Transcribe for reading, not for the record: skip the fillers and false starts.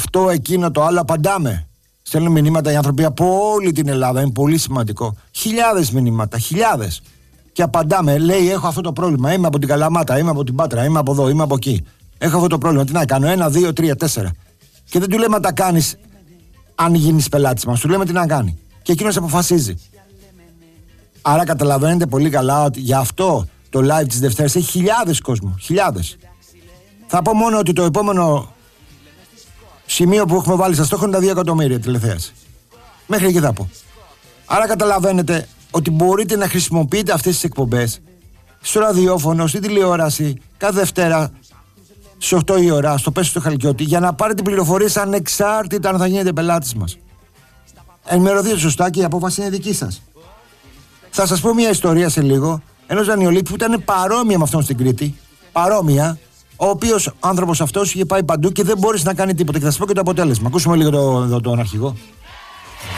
αυτό, εκείνο, το άλλο, απαντάμε. Στέλνουν μηνύματα οι άνθρωποι από όλη την Ελλάδα, είναι πολύ σημαντικό. Χιλιάδες μηνύματα, χιλιάδες. Και απαντάμε, λέει: έχω αυτό το πρόβλημα. Είμαι από την Καλαμάτα, είμαι από την Πάτρα, είμαι από εδώ, είμαι από εκεί. Έχω αυτό το πρόβλημα. Τι να κάνω, 1, 2, 3, 4. Και δεν του λέμε να τα κάνεις αν γίνεις πελάτης μας. Του λέμε τι να κάνει. Και εκείνος αποφασίζει. Άρα καταλαβαίνετε πολύ καλά ότι γι' αυτό το live της Δευτέρας έχει χιλιάδες κόσμο. Χιλιάδες. Θα πω μόνο ότι το επόμενο σημείο που έχουμε βάλει στα στόχο είναι τα 2 εκατομμύρια τηλεθέαση. Μέχρι εκεί θα πω. Άρα καταλαβαίνετε ότι μπορείτε να χρησιμοποιείτε αυτές τις εκπομπές στο ραδιόφωνο, στη τηλεόραση, κάθε Δευτέρα στις 8 η ώρα, στο Πέσο του Χαλκιώτη, για να πάρετε πληροφορίες ανεξάρτητα αν θα γίνετε πελάτης μας. Ενημερωθείτε σωστά και η απόφαση είναι δική σας. Θα σας πω μια ιστορία σε λίγο ενός δανειολήπτη που ήταν παρόμοια με αυτόν στην Κρήτη. Παρόμοια, ο οποίος άνθρωπος αυτός είχε πάει παντού και δεν μπόρεσε να κάνει τίποτα. Και θα σας πω και το αποτέλεσμα. Ακούσουμε λίγο τον αρχηγό.